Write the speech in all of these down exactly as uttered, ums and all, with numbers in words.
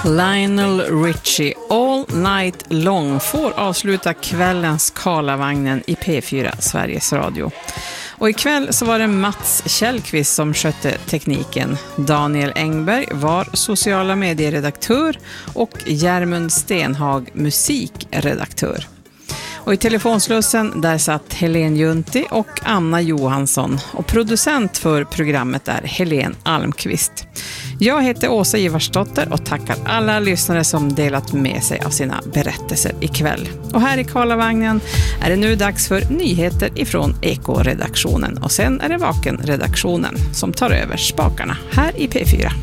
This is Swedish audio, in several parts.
Lionel Richie, All Night Long, får avsluta kvällens Karlavagnen i P fyra Sveriges Radio. Och ikväll så var det Mats Källqvist som skötte tekniken. Daniel Engberg var sociala medieredaktör och Järmund Stenhag musikredaktör. Och i telefonslussen där satt Helene Junti och Anna Johansson, och producent för programmet är Helene Almqvist. Jag heter Åsa Ivarsdotter och tackar alla lyssnare som delat med sig av sina berättelser ikväll. Och här i Karlavagnen är det nu dags för nyheter ifrån Eko-redaktionen, och sen är det Vaken-redaktionen som tar över spakarna här i P fyra.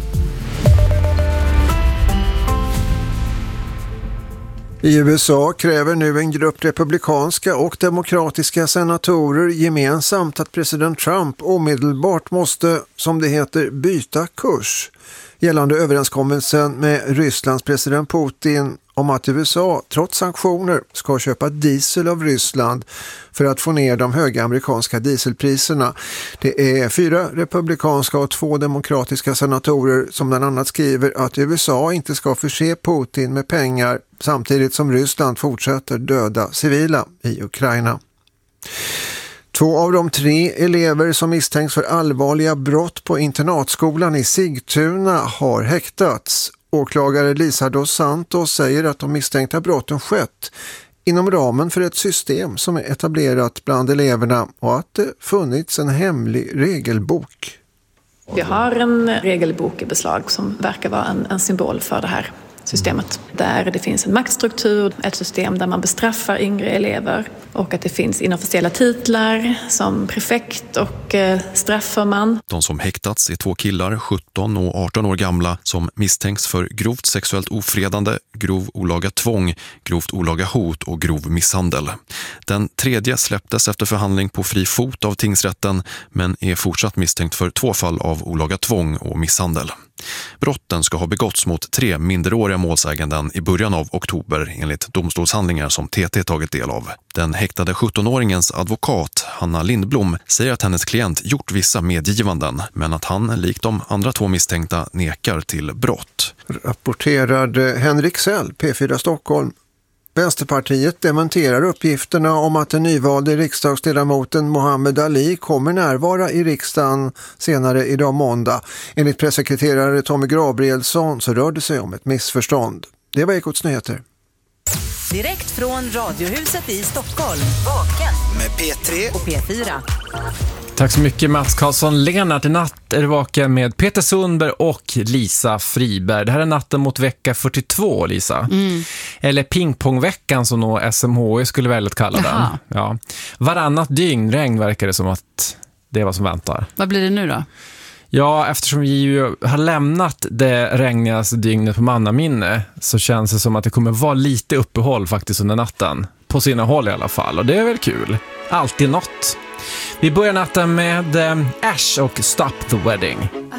I U S A kräver nu en grupp republikanska och demokratiska senatorer gemensamt att president Trump omedelbart måste, som det heter, byta kurs gällande överenskommelsen med Rysslands president Putin om att U S A, trots sanktioner, ska köpa diesel av Ryssland för att få ner de höga amerikanska dieselpriserna. Det är fyra republikanska och två demokratiska senatorer som bland annat skriver att U S A inte ska förse Putin med pengar samtidigt som Ryssland fortsätter döda civila i Ukraina. Två av de tre elever som misstänks för allvarliga brott på internatskolan i Sigtuna har häktats. Åklagare Lisa dos Santos säger att de misstänkta brotten skett inom ramen för ett system som är etablerat bland eleverna och att det funnits en hemlig regelbok. Vi har en regelbok i beslag som verkar vara en, en symbol för det här systemet. Där det finns en maktstruktur, ett system där man bestraffar yngre elever, och att det finns inofficiella titlar som prefekt och eh, strafförman. De som häktats är två killar, sjutton och arton år gamla, som misstänks för grovt sexuellt ofredande, grov olaga tvång, grovt olaga hot och grov misshandel. Den tredje släpptes efter förhandling på fri fot av tingsrätten, men är fortsatt misstänkt för två fall av olaga tvång och misshandel. Brotten ska ha begåtts mot tre minderåriga målsäganden i början av oktober enligt domstolshandlingar som T T tagit del av. Den häktade sjuttonåringens advokat, Hanna Lindblom, säger att hennes klient gjort vissa medgivanden, men att han, likt de andra två misstänkta, nekar till brott. Rapporterade Henrik Sell, P fyra Stockholm. Vänsterpartiet dementerar uppgifterna om att den nyvalde riksdagsledamoten Mohammed Ali kommer närvara i riksdagen senare idag måndag. Enligt pressekreterare Tommy Gabrielsson så rör det sig om ett missförstånd. Det var Ekots nyheter. Direkt från Radiohuset i Stockholm. Vaken med P tre och P fyra. Tack så mycket Mats Karlsson. Lennart, i natt är det Vaken med Peter Sundberg och Lisa Friberg. Det här är natten mot vecka fyrtiotvå, Lisa. Mm. Eller pingpongveckan som nog S M H I skulle välja att kalla den. Ja. Varannat dygn regn verkar det som att det är vad som väntar. Vad blir det nu då? Ja, eftersom vi ju har lämnat det regnigaste dygnet på mannaminne så känns det som att det kommer vara lite uppehåll faktiskt under natten. På sina håll i alla fall, och det är väl kul. Alltid något. Vi börjar natten med Ash och Stop the Wedding.